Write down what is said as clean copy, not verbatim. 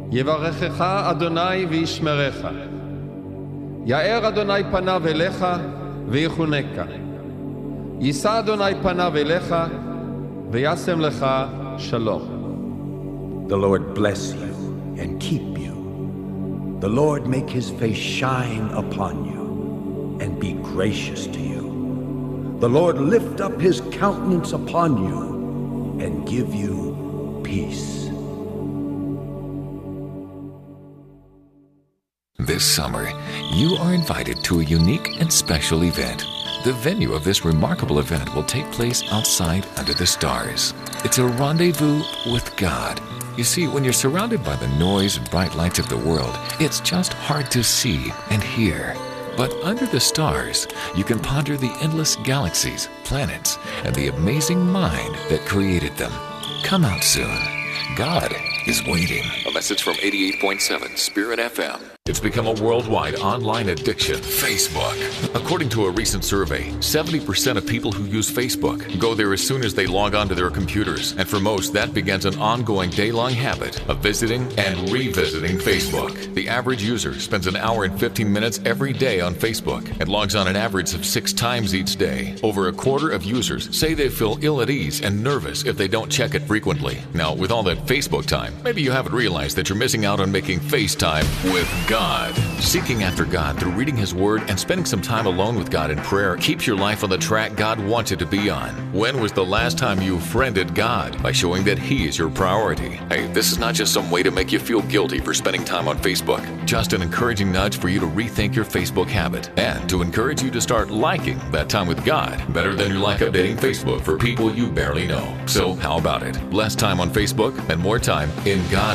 יברכך אדוני וישמרך. יאר אדוני פניו אליך ויחונקה. יישא אדוני פניו אליך וישם לך שלום. The Lord bless you and keep you. The Lord make his face shine upon you and be gracious to you. The Lord lift up his countenance upon you and give you peace. This summer, you are invited to a unique and special event. The venue of this remarkable event will take place outside under the stars. It's a rendezvous with God. You see, when you're surrounded by the noise and bright lights of the world, it's just hard to see and hear. But under the stars, you can ponder the endless galaxies, planets, and the amazing mind that created them. Come out soon. God is waiting. A message from 88.7 Spirit FM. It's become a worldwide online addiction, Facebook. According to a recent survey, 70% of people who use Facebook go there as soon as they log onto their computers. And for most, that begins an ongoing day-long habit of visiting and revisiting Facebook. The average user spends an hour and 15 minutes every day on Facebook and logs on an average of 6 times each day. Over a quarter of users say they feel ill at ease and nervous if they don't check it frequently. Now, with all that Facebook time, maybe you haven't realized that you're missing out on making FaceTime with God. Seeking after God through reading His Word and spending some time alone with God in prayer keeps your life on the track God wants it to be on. When was the last time you friended God by showing that He is your priority? Hey, this is not just some way to make you feel guilty for spending time on Facebook. Just an encouraging nudge for you to rethink your Facebook habit and to encourage you to start liking that time with God better than you like updating Facebook for people you barely know. So how about it? Less time on Facebook and more time in God.